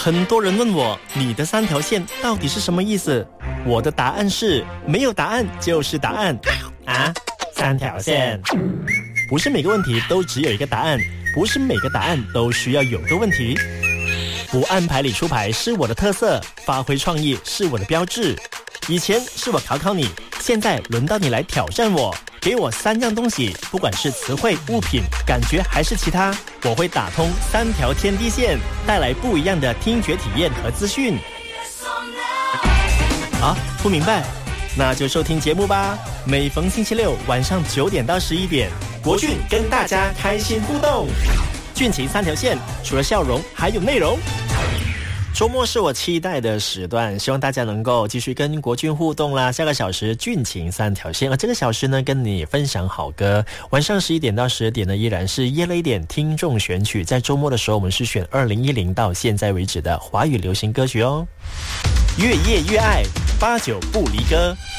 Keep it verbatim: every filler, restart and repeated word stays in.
很多人问我，你的三条线到底是什么意思？我的答案是，没有答案就是答案。啊，三条线。不是每个问题都只有一个答案，不是每个答案都需要有个问题。不按牌理出牌是我的特色，发挥创意是我的标志。以前是我考考你，现在轮到你来挑战我。给我三样东西，不管是词汇、物品、感觉还是其他，我会打通三条天地线，带来不一样的听觉体验和资讯。啊，不明白？那就收听节目吧。每逢星期六晚上九点到十一点，国俊跟大家开心互动。俊情三条线，除了笑容，还有内容。周末是我期待的时段，希望大家能够继续跟国俊互动啦。下个小时俊情三条线，而这个小时呢，跟你分享好歌。晚上十一点到十二点呢，依然是夜了一点听众选曲。在周末的时候，我们是选二零一零到现在为止的华语流行歌曲哦。越夜越爱，八九不离歌。